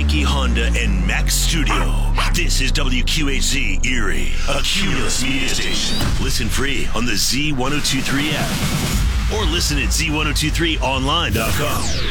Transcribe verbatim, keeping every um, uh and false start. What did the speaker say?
Mackey Honda and Max Studio. This is W Q H Z Erie, a Cumulus media station. Listen free on the Z ten twenty-three app or listen at Z ten twenty-three online dot com.